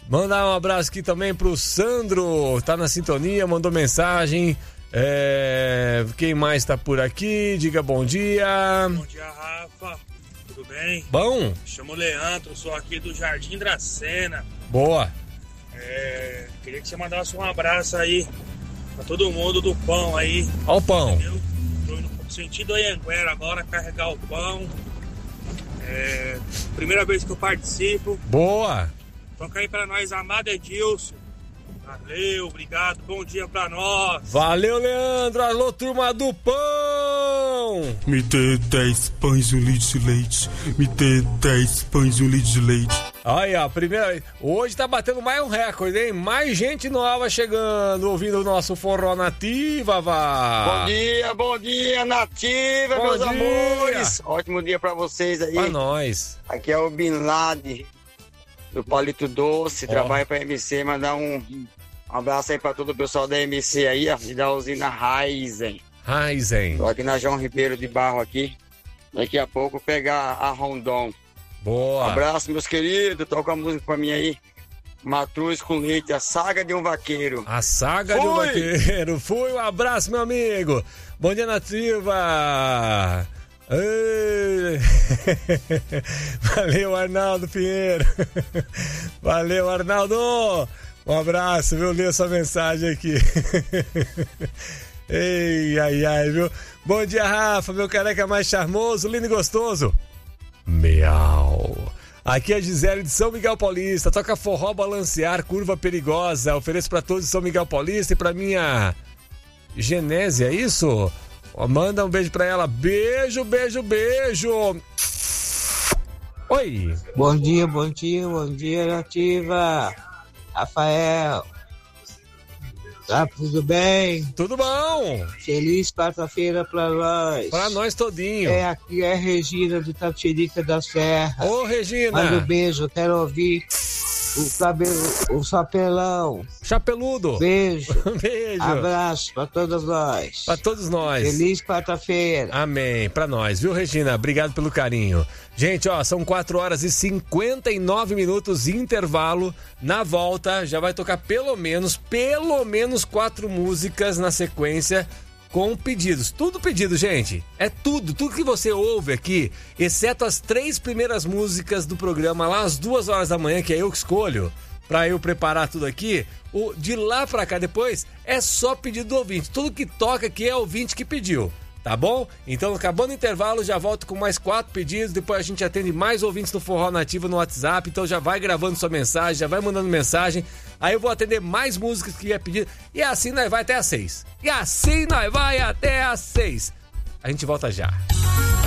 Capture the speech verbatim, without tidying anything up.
Mandar um abraço aqui também pro Sandro, tá na sintonia, mandou mensagem. É... Quem mais tá por aqui? Diga bom dia. Bom dia, Rafa. Tudo bem? Bom. Me chamo Leandro, sou aqui do Jardim Dracena. Boa. É... Queria que você mandasse um abraço aí pra todo mundo do pão aí. Ó o pão. Entendeu? Tô indo no sentido Anhanguera agora, carregar o pão. É... Primeira vez que eu participo. Boa. Toca aí pra nós, amado Edilson. Valeu, obrigado, bom dia pra nós. Valeu, Leandro. Alô, turma do pão. Me dê dez pães e um litro de leite. Me dê dez pães e um litro de leite. Aí, ó, primeira. Hoje tá batendo mais um recorde, hein? Mais gente nova chegando, ouvindo o nosso Forró Nativa, vá. Bom dia, bom dia, Nativa, bom meus dia. amores. Ótimo dia pra vocês aí. Pra nós. Aqui é o Bin Laden, do Palito Doce, oh. trabalha pra M C. Mandar um, um abraço aí pra todo o pessoal da M C aí, ó, e da usina Raizen. Raizen. Tô aqui na João Ribeiro de Barro aqui. Daqui a pouco pegar a Rondon. Boa. Um abraço, meus queridos. Toca a música pra mim aí. Matruz com leite, a saga de um vaqueiro. A saga Fui. de um vaqueiro. Fui, um abraço, meu amigo. Bom dia, Nativa. Ei. Valeu, Arnaldo Pinheiro. Valeu, Arnaldo. Um abraço, viu? Li essa mensagem aqui. Ei, ai, ai, viu? Bom dia, Rafa, meu careca mais charmoso, lindo e gostoso. Miau. Aqui é a Gisele de São Miguel Paulista. Toca forró balancear, curva perigosa. Ofereço pra todos de São Miguel Paulista e pra minha Genésia, é isso? Manda um beijo pra ela. Beijo, beijo, beijo. Oi. Bom dia, bom dia, bom dia, Nativa. Rafael. Tá tudo bem? Tudo bom. Feliz quarta-feira pra nós. Pra nós todinho. É, aqui é a Regina de Tapitirica da Serra. Ô, Regina. Manda um beijo, quero ouvir o cabelo, o chapelão. Chapeludo. Beijo. Beijo. Abraço pra todos nós. Pra todos nós. Feliz quarta-feira. Amém. Pra nós, viu, Regina? Obrigado pelo carinho. Gente, ó, são quatro horas e cinquenta e nove minutos de intervalo. Na volta, já vai tocar pelo menos, pelo menos quatro músicas na sequência com pedidos. Tudo pedido, gente. É tudo. Tudo que você ouve aqui, exceto as três primeiras músicas do programa lá às duas horas da manhã, que é eu que escolho, pra eu preparar tudo aqui. O, de lá pra cá depois, é só pedido do ouvinte. Tudo que toca aqui é ouvinte que pediu. Tá bom? Então, acabando o intervalo, já volto com mais quatro pedidos. Depois a gente atende mais ouvintes do Forró Nativo no WhatsApp. Então já vai gravando sua mensagem, já vai mandando mensagem. Aí eu vou atender mais músicas que é pedido. E assim nós vai até às seis. E assim nós vai até às seis. A gente volta já.